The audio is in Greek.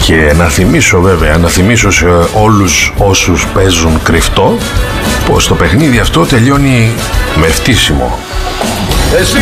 Και να θυμίσω βέβαια, να θυμίσω σε όλους όσους παίζουν κρυφτό πως το παιχνίδι αυτό τελειώνει με φτύσιμο.